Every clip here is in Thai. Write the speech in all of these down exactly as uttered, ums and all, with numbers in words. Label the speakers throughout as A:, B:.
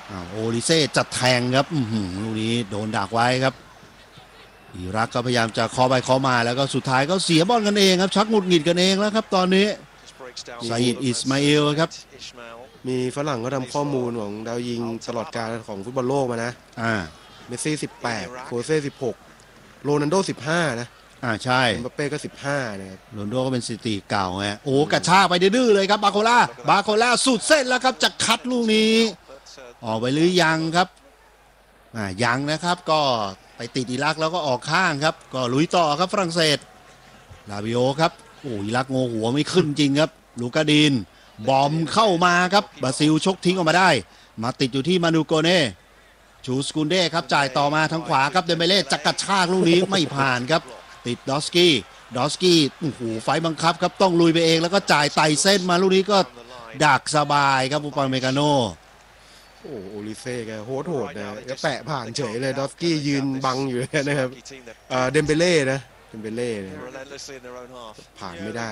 A: โอลิเซ่จัดแทงครับลูกนี้โดนดักไว้ครับอิรักก็พยายามจะเคาะไปเคาะมาแล้วก็สุดท้ายก็เสียบอลกันเองครับชักหงุดหงิดกันเองแล้วครับตอนนี้ซาอิดอิสมาอิลครับ
B: มีฝรั่งก็ทำข้อมูลของดาวยิงตลอดการของฟุตบอลโลกมานะ
A: อ่า
B: เมสซี่สิบแปดโคเซ่สิบหกโรนัลโดสิบห้านะ
A: อ่าใช่
B: เอ็มบัปเป้ก็สิบห้านะครับ
A: โรนัลโดก็เป็นสถิติเก่าไงโอ้กระชากไปดื้อเลยครับบาโคล่าบาโคล่าสุดเส้นแล้วครับจะคัดลูกนี้ออกไปหรือยังครับอ่ายังนะครับก็ไปติดอิรักแล้วก็ออกข้างครับก็ลุยต่อครับฝรั่งเศสลาบิโอครับโอ้อิรักโงหัวไม่ขึ้นจริงครับลูกาดินบอมเข้ามาครับบราซิลชกทิ้งออกมาได้มาติดอยู่ที่มานูโกเน่ชูสกุนเด้ครับจ่ายต่อมาทางขวาครับเดเมเล่จักกระชากลูกนี้ไม่ผ่านครับติดดอสกี้ดอสกี้โอ้โหไฟบังคับครับต้องลุยไปเองแล้วก็จ่ายไต่เส้นมาลูกนี้ก็ดักสบายครับอุปาเมกาโน
B: โอ้โอลิเซ่แกโหดโหดนะก็แปะผ่านเฉยเลยดอสกี้ยืนบังอยู่เลยนะครับเดมเบเล่นะเดมเบเล่ผ่านไม่ได้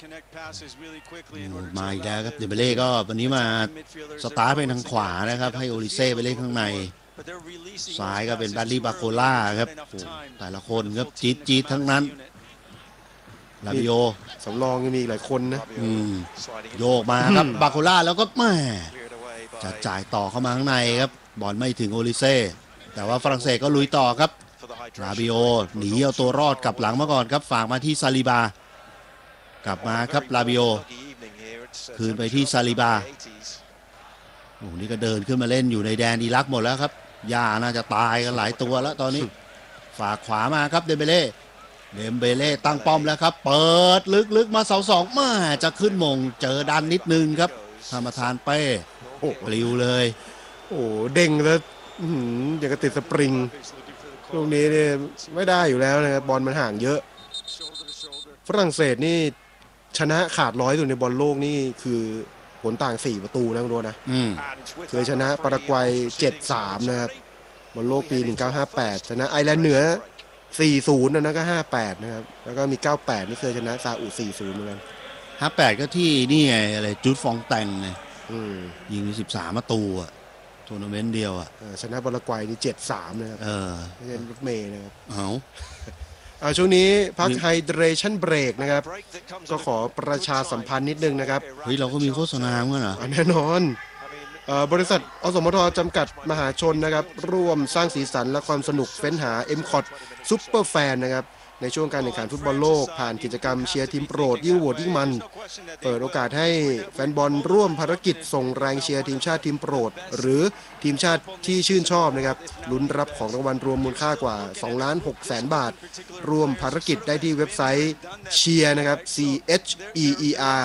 A: มาอีกแล้วครับเดมเบเล่ก็วันนี้มาสตาร์ทไปทางขวานะครับให้โอลิเซ่ไปเล่นข้างในซ้ายก็เป็นแบดลี่บาโคล่าครับแต่ละคนครับจี๊ดจี๊ดทั้งนั้นลาบิโอ
B: สำรองยังมีหลายคนนะ
A: โยกมาครับบาโคล่าแล้วก็แม่จะจ่ายต่อเข้ามาข้างในครับบอลไม่ถึงโอลิเซ่แต่ว่าฝรั่งเศสก็ลุยต่อครับลาบิโอหนีเอาตัวรอดกลับหลังมาก่อนครับฝากมาที่ซาลิบากลับมาครับลาบิโอคืนไปที่ซาลิบาโอ้นี่ก็เดินขึ้นมาเล่นอยู่ในแดนอิรักหมดแล้วครับย่าน่าจะตายกันหลายตัวแล้วตอนนี้ฝากขวามาครับเดมเบเล่เดมเบเล่ตั้งป้อมแล้วครับเปิดลึกๆมาเสาสองมาจะขึ้นมงเจอดันนิดนึงครับธรรมทานเป้โอ้ปลิวเลย
B: โอ้เด้งแล้วอย่างกับติดสปริงตรงนี้เนี่ยไม่ได้อยู่แล้วนะครับบอลมันห่างเยอะฝรั่งเศสนี่ชนะขาดร้อยสุดในบอลโลกนี่คือผลต่างสี่ประตูนะคุณโรนะเคยชนะปารากวัย เจ็ดสาม นะครับบอลโลกปีหนึ่งเก้าห้าแปดชนะไอร์แลนด์เหนือ สี่ศูนย์ นะก็ห้าแปดนะครับแล้วก็มีเก้าแปดนี่เคยชนะซาอุ สี่ศูนย์เหมือนกัน
A: ห้าแปดก็ที่นี่ไงอะไรจุดฟองแตงไงยิงสิบสามประตูอ่ะทัวร์นาเมนต์เดียวอ่ะ
B: ชนะปารากวัยนี่ เจ็ดสาม นะครับ
A: เออ
B: ไม่ใช่รถเมย์นะครับ
A: เอา
B: เอาช่วงนี้พักไฮเดรชั่นเบรกนะครับก็ขอประชาสัมพันธ์นิดนึงนะครับ
A: เฮ้ยเราก็มีโฆษณาเหมือนกันเหรอ
B: แน่นอนบริษัทอสมทจำกัดมหาชนนะครับร่วมสร้างสีสันและความสนุกเฟ้นหา เอ็ม คอท ซุปเปอร์แฟนนะครับในช่วงการแข่งขันฟุตบอลโลกผ่านกิจกรรมเชียร์ทีมโปรดยิ่งโหวตยิ่งมันเปิดโอกาสให้แฟนบอลร่วมภารกิจส่งแรงเชียร์ทีมชาติทีมโปรดหรือทีมชาติที่ชื่นชอบนะครับลุ้นรับของรางวัลรวมมูลค่ากว่า สองล้านหกแสน บาทร่วมภารกิจได้ที่เว็บไซต์เชียร์นะครับ c h e e r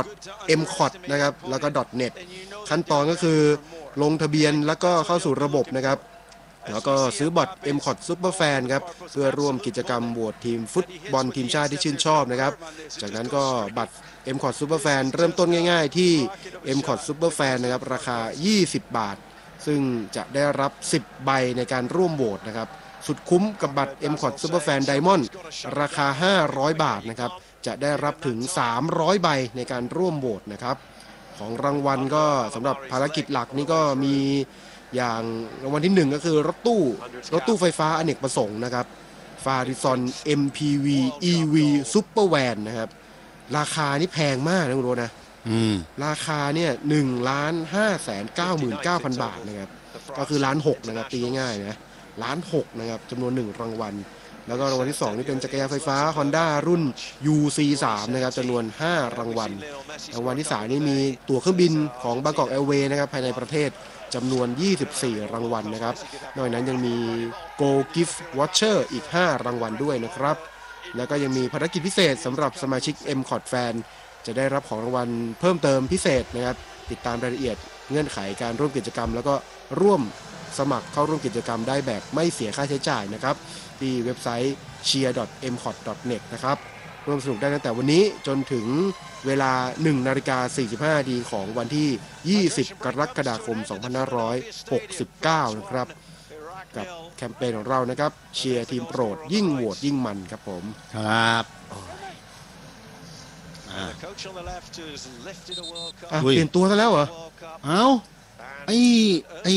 B: m c o t นะครับแล้วก็ .net ขั้นตอนก็คือลงทะเบียนแล้วก็เข้าสู่ระบบนะครับแล้วก็ซื้อบัตร เอ็ม คอท Super Fan ครับเพื่อร่วมกิจกรรมโหวตทีมฟุตบอลทีมชาติที่ชื่นชอบนะครับจากนั้นก็บัตร เอ็ม คอท Super Fan เริ่มต้นง่ายๆที่ เอ็ม คอท Super Fan นะครับราคายี่สิบบาทซึ่งจะได้รับสิบใบในการร่วมโหวตนะครับสุดคุ้มกับบัตร เอ็ม คอท Super Fan Diamond ราคาห้าร้อยบาทนะครับจะได้รับถึงสามร้อยใบในการร่วมโหวตนะครับของรางวัลก็สำหรับภารกิจหลักนี่ก็มีอย่างรางวัลที่หนึ่งก็คือรถตู้รถตู้ไฟฟ้าอเนกประสงค์นะครับฟาริซอน เอ็ม พี วี อี วี Super Van นะครับราคานี่แพงมากนะคุณโรนะราคาเนี่ยหนึ่งล้านห้าแสนเก้าหมื่นเก้าพันบาทนะครับก็คือล้านหกนะครับตีง่ายๆนะล้านหกนะครับจำนวนหนึ่งรางวัลแล้วก็รางวัลที่สองนี่เป็นจักรยานไฟฟ้า Honda รุ่น ยู ซี สาม นะครับจำนวนห้ารางวัลรางวัลที่สามนี่มีตั๋วเครื่องบินของบางกอกแอร์เวย์นะครับภายในประเทศจำนวนยี่สิบสี่รางวัลนะครับนอกจากนั้นยังมี Go Gift Voucher อีกห้ารางวัลด้วยนะครับแล้วก็ยังมีภารกิจพิเศษสำหรับสมาชิก เอ็ม คอท Fan จะได้รับของรางวัลเพิ่มเติมพิเศษนะครับติดตามรายละเอียดเงื่อนไขการร่วมกิจกรรมแล้วก็ร่วมสมัครเข้าร่วมกิจกรรมได้แบบไม่เสียค่าใช้จ่ายนะครับที่เว็บไซต์ เชียร์ ดอท เอ็ม คอท ดอท เน็ต นะครับร่วมสนุกได้ตั้งแต่วันนี้จนถึงเวลา หนึ่งนาฬิกาสี่สิบห้านาทีของวันที่ยี่สิบกรกฎาคมสองพันห้าร้อยหกสิบเก้านะครับกับแคมเปญของเรานะครับเชียร์ทีมโปรดยิ่งโหวตยิ่งมันครับผม
A: ครับ
B: เปลี่ยนตัวซะแล้วเหรอ
A: เอ้าไอ้ไอ้